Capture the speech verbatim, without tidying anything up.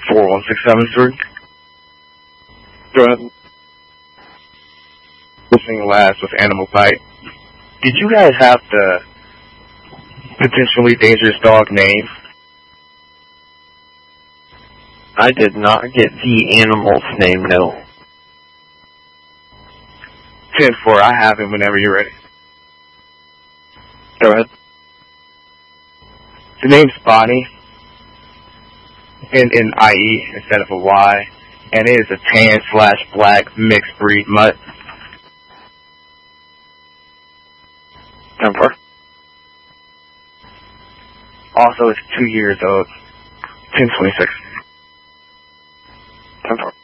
four one six seven three. Go ahead. Listening last with Animal Bite. Did you guys have the potentially dangerous dog name? I did not get the animal's name, no. ten four, I have him whenever you're ready. Go ahead. The name's Bonnie, in an I E instead of a Y, and it is a tan slash black mixed breed mutt. ten four. Also, it's two years old. ten twenty-six. ten four.